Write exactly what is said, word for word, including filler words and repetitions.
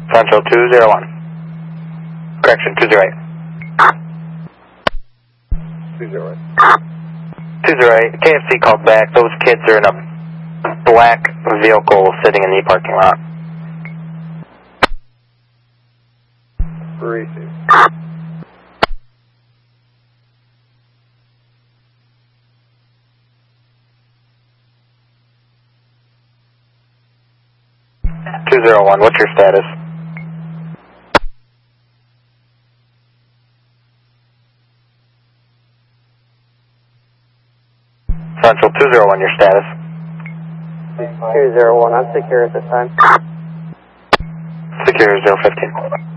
Central two zero one. Correction, two zero eight. two zero eight. two zero eight. K F C called back. Those kids are in a black vehicle sitting in the parking lot. Receive. two zero one, what's your status? Central two zero one, your status? two zero one, I'm secure at this time. Secure zero fifteen.